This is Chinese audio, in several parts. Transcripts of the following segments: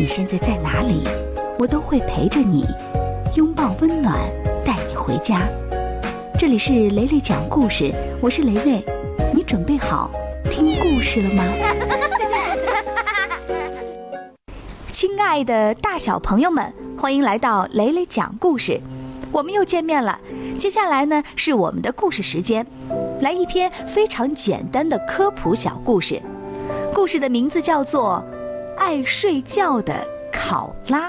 你现在在哪里，我都会陪着你，拥抱温暖，带你回家。这里是雷雷讲故事，我是雷雷，你准备好听故事了吗？亲爱的大小朋友们，欢迎来到雷雷讲故事，我们又见面了。接下来呢，是我们的故事时间，来一篇非常简单的科普小故事。故事的名字叫做《爱睡觉的考拉》。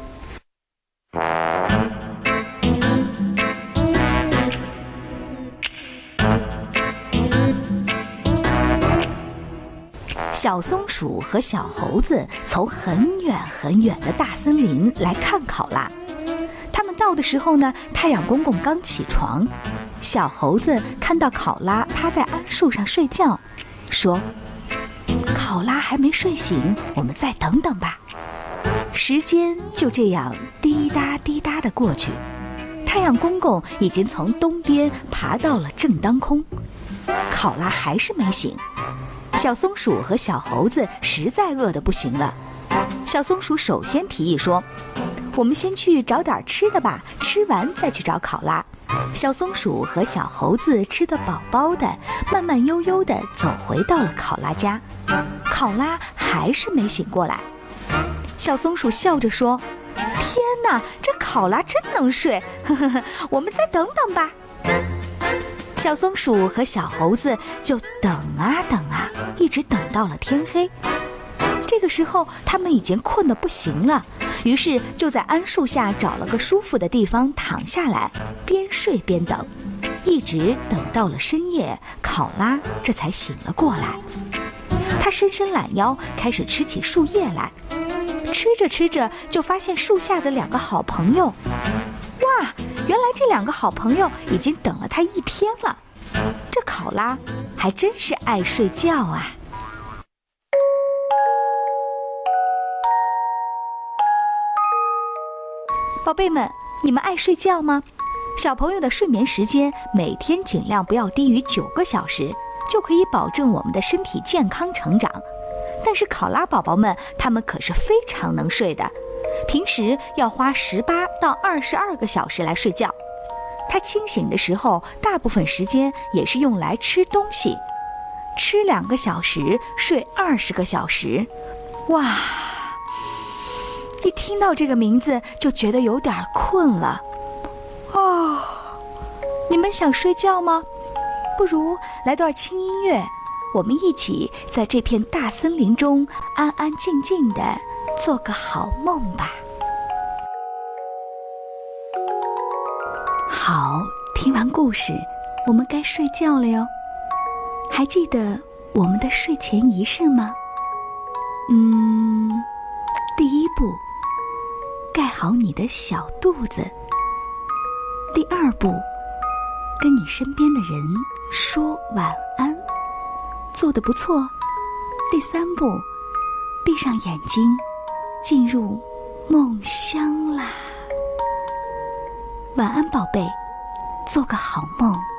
小松鼠和小猴子从很远很远的大森林来看考拉。他们到的时候呢，太阳公公刚起床。小猴子看到考拉趴在桉树上睡觉，说：“考拉还没睡醒，我们再等等吧。”时间就这样滴答滴答地过去，太阳公公已经从东边爬到了正当空，考拉还是没醒。小松鼠和小猴子实在饿得不行了。小松鼠首先提议说：“我们先去找点吃的吧，吃完再去找考拉。”小松鼠和小猴子吃得饱饱的，慢慢悠悠地走回到了考拉家。考拉还是没醒过来。小松鼠笑着说：“天哪，这考拉真能睡，呵呵呵，我们再等等吧。”小松鼠和小猴子就等啊等啊，一直等到了天黑。这个时候他们已经困得不行了，于是就在桉树下找了个舒服的地方躺下来，边睡边等，一直等到了深夜，考拉这才醒了过来。他伸伸懒腰，开始吃起树叶来。吃着吃着，就发现树下的两个好朋友。哇，原来这两个好朋友已经等了他一天了。这考拉还真是爱睡觉啊！宝贝们，你们爱睡觉吗？小朋友的睡眠时间每天尽量不要低于9个小时，就可以保证我们的身体健康成长。但是考拉宝宝们，他们可是非常能睡的，平时要花18到22个小时来睡觉。他清醒的时候，大部分时间也是用来吃东西，吃2个小时，睡20个小时。哇，一听到这个名字就觉得有点困了。哦，你们想睡觉吗？不如来段轻音乐，我们一起在这片大森林中安安静静地做个好梦吧。好，听完故事，我们该睡觉了哟。还记得我们的睡前仪式吗？第一步，盖好你的小肚子。第二步，跟你身边的人说晚安，做得不错。第三步，闭上眼睛，进入梦乡啦。晚安，宝贝，做个好梦。